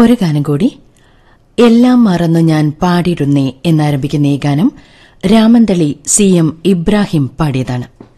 ഒരു ഗാനം കൂടി. എല്ലാം മറന്നു ഞാൻ പാടിയിരുന്നേ എന്നാരംഭിക്കുന്ന ഈ ഗാനം രാമന്തളി CM ഇബ്രാഹിം പാടിയതാണ്.